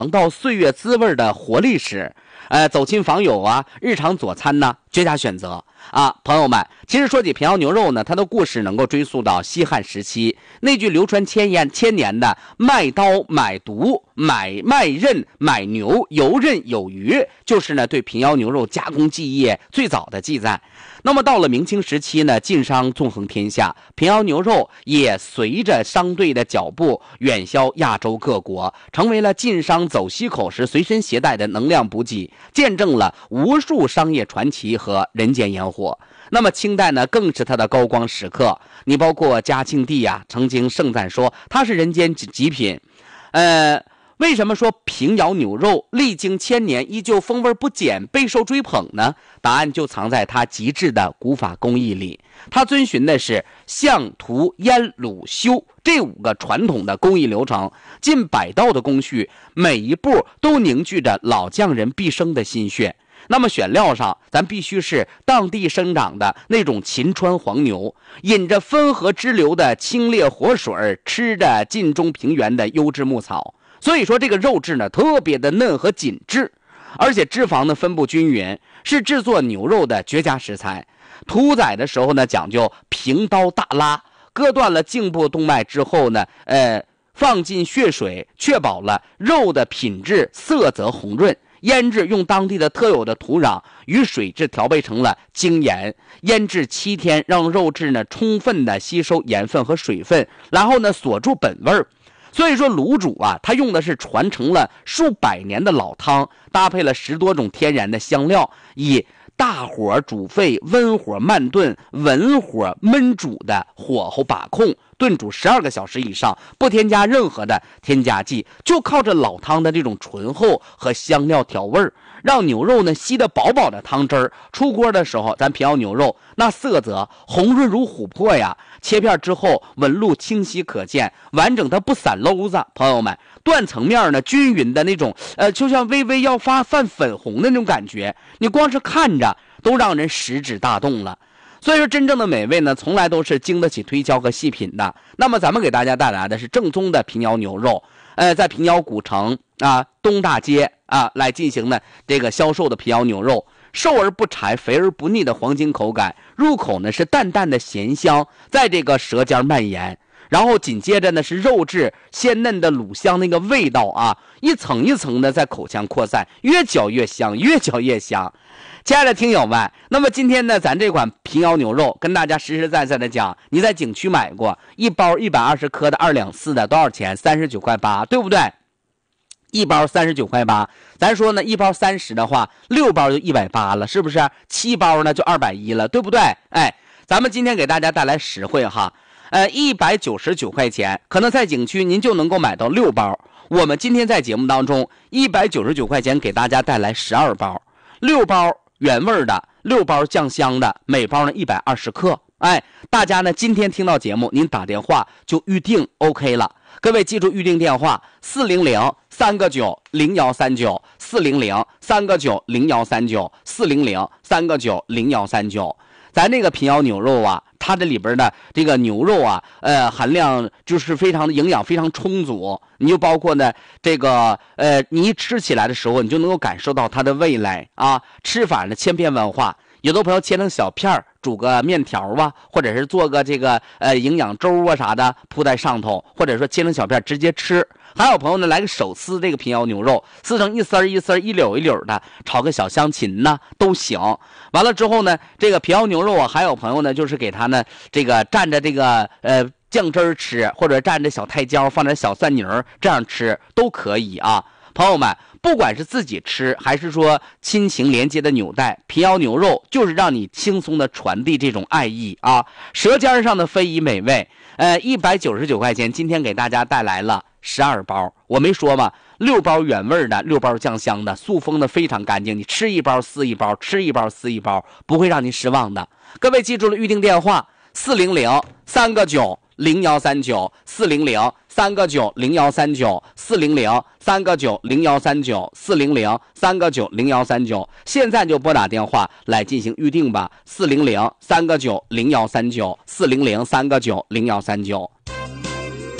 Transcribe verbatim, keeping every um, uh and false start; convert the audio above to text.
到岁月滋味的活力史，呃，走亲访友啊，日常佐餐呢，绝佳选择啊，朋友们。其实说起平遥牛肉呢，它的故事能够追溯到西汉时期，那句流传千年千年的卖刀买犊买卖刃买牛游刃有余，就是呢对平遥牛肉加工技艺最早的记载。那么到了明清时期呢，晋商纵横天下，平遥牛肉也随着商队的脚步远销亚洲各国，成为了晋商走西口时随身携带的能量补给，见证了无数商业传奇和人间烟火。那么清代呢，更是它的高光时刻。你包括嘉庆帝啊，曾经盛赞说它是人间极品。呃，为什么说平遥牛肉历经千年依旧风味不减，备受追捧呢？答案就藏在它极致的古法工艺里。它遵循的是相涂腌卤修这五个传统的工艺流程，近百道的工序，每一步都凝聚着老匠人毕生的心血。那么选料上，咱必须是当地生长的那种秦川黄牛，饮着汾河支流的清冽活水，吃着晋中平原的优质牧草。所以说这个肉质呢特别的嫩和紧致，而且脂肪呢分布均匀，是制作牛肉的绝佳食材。屠宰的时候呢讲究平刀大拉，割断了颈部动脉之后呢，呃，放进血水，确保了肉的品质色泽红润。腌制用当地的特有的土壤与水质调配成了精盐，腌制七天，让肉质呢充分的吸收盐分和水分，然后呢锁住本味儿。所以说卤煮啊，它用的是传承了数百年的老汤，搭配了十多种天然的香料，以大火煮沸，温火慢炖，文火焖煮的火候把控，炖煮十二个小时以上，不添加任何的添加剂，就靠着老汤的这种醇厚和香料调味儿，让牛肉呢吸得饱饱的汤汁儿。出锅的时候，咱平遥牛肉那色泽红润如琥珀呀，切片之后纹路清晰可见，完整它不散篓子。朋友们，断层面呢均匀的那种，呃，就像微微要发泛粉红的那种感觉，你光是看着都让人食指大动了。所以说真正的美味呢，从来都是经得起推敲和细品的。那么咱们给大家带来的是正宗的平遥牛肉，呃，在平遥古城啊东大街啊来进行呢这个销售的平遥牛肉，瘦而不柴，肥而不腻的黄金口感，入口呢是淡淡的咸香，在这个舌尖蔓延。然后紧接着呢是肉质鲜嫩的卤香，那个味道啊，一层一层的在口腔扩散，越嚼越香，越嚼越香。亲爱的听友们，那么今天呢，咱这款平遥牛肉跟大家实实在在的讲，你在景区买过一包一百二十克的二两四的多少钱？三十九块八，对不对？一包三十九块八，咱说呢，一包三十的话，六包就一百八了，是不是？七包呢就二百一了，对不对？哎，咱们今天给大家带来实惠哈。呃，一百九十九块钱，可能在景区您就能够买到六包。我们今天在节目当中，一百九十九块钱给大家带来十二包，六包原味的，六包酱香的，每包呢一百二十克。哎，大家呢今天听到节目，您打电话就预定 OK 了。各位记住预定电话：四零零三个九零幺三九，四零零三个九零幺三九，四零零三个九零幺三九。咱这个平遥牛肉啊，它这里边的这个牛肉啊，呃，含量就是非常的营养非常充足。你就包括呢这个呃，你一吃起来的时候，你就能够感受到它的味蕾啊，吃法呢千变万化。有的朋友切成小片儿，煮个面条啊，或者是做个这个呃营养粥啊啥的铺在上头，或者说切成小片直接吃。还有朋友呢来个手撕这个平遥牛肉，撕成一丝一丝一绺一绺的，炒个小香芹呢都行。完了之后呢，这个平遥牛肉啊，还有朋友呢就是给他呢这个蘸着这个呃酱汁儿吃，或者蘸着小太椒放点小蒜泥儿这样吃都可以啊。朋友们，不管是自己吃还是说亲情连接的纽带，平遥牛肉就是让你轻松的传递这种爱意啊，舌尖上的非遗美味。呃，一百九十九块钱，今天给大家带来了十二包，我没说吗？六包原味的，六包酱香的，塑封的非常干净，你吃一包撕一包，吃一包撕一包，不会让你失望的。各位记住了预定电话：四零零三个九零幺三九，四零零三个九零幺三九，四零零三个九零幺三九，四零零三个九零幺三九。现在就拨打电话来进行预定吧，四零零三个九零幺三九，四零零三个九零幺三九。